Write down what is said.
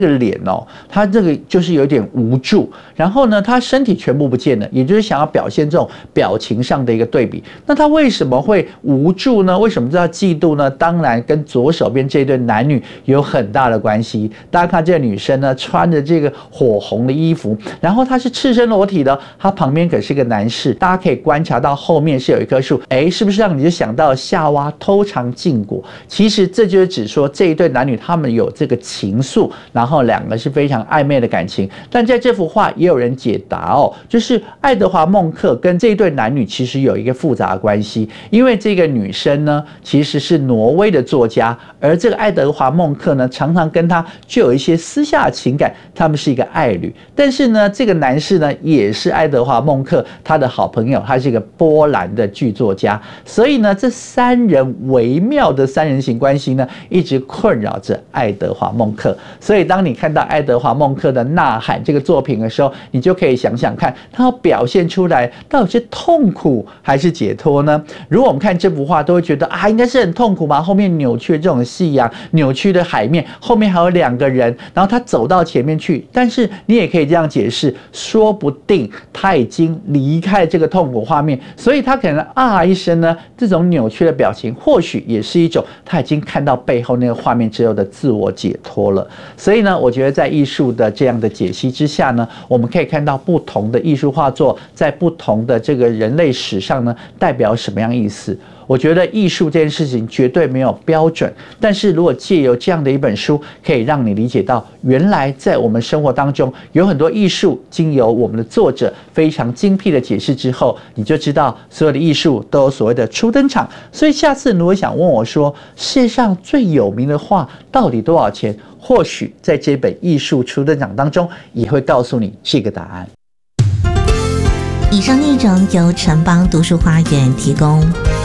这个脸哦，他这个就是有点无助，然后呢，他身体全部不见了，也就是想要表现这种表情上的一个对比。那他为什么会无助呢？为什么叫嫉妒呢？当然跟左手边这对男女有很大的关系。大家看这个女生呢，穿着这个火红的衣服，然后她是赤身裸体的，她旁边可是个男士。大家可以观察到后面是有一棵树，是不是让你就想到夏娃偷尝禁果？其实这就是指说这一对男女他们有这个情愫，然后两个是非常暧昧的感情。但在这幅画也有人解答哦，就是爱德华孟克跟这一对男女其实有一个复杂的关系，因为这个女生呢其实是挪威的作家，而这个爱德华孟克呢常常跟他就有一些私下的情感，他们是一个爱侣。但是呢，这个男士呢也是爱德华孟克他的好朋友，他是一个波兰的剧作家，所以呢，这三人微妙的三人行关系呢，一直困扰着爱德华孟克。所以当你看到爱德华孟克的《呐喊》这个作品的时候，你就可以想想看，他要表现出来到底是痛苦还是解脱呢？如果我们看这幅画，都会觉得应该是很痛苦嘛，后面扭曲的这种夕阳，扭曲的海面，后面还有两个人，然后他走到前面去。但是你也可以这样解释，说不定他已经离开这个痛苦画面，所以他可能一声呢，这种扭曲的表情，或许也是一种他已经看到背后那个画面之后的自我解脱了。所以呢，我觉得在艺术的这样的解析之下呢，我们可以看到不同的艺术画作在不同的这个人类史上呢，代表什么样意思。我觉得艺术这件事情绝对没有标准，但是如果借由这样的一本书，可以让你理解到，原来在我们生活当中有很多艺术，经由我们的作者非常精辟的解释之后，你就知道所有的艺术都有所谓的初登场。所以下次如果想问我说，世界上最有名的画到底多少钱，或许在这本艺术初登场当中也会告诉你这个答案。 以上内容由城邦读书花园提供。